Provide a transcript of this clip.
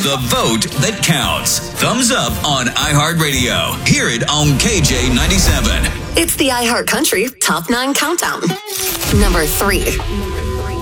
The vote that counts. Thumbs up on iHeartRadio. Hear it on KJ97. It's the iHeart Country Top 9 Countdown. Number 3.